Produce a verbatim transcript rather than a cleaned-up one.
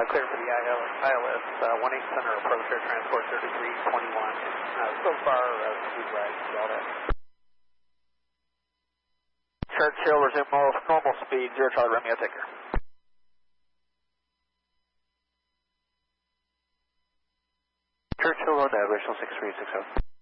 clear for the I L S uh, one eight center approach air transport thirty-three twenty-one. Uh, so far, uh, speed rise, Delta. Churchill, resume normal speed, zero Charlie Romeo, take care. Churchill on original six three six zero.